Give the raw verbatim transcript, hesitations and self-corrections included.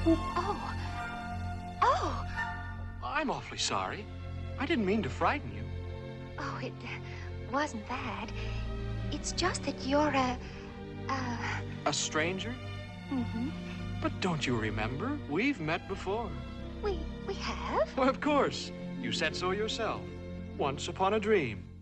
Oh. Oh. I'm awfully sorry. I didn't mean to frighten you. Oh, it wasn't that. It's just that you're a... a... A stranger? Mm-hmm. But don't you remember? We've met before. We... we have? Well, of course. You said so yourself. Once upon a dream.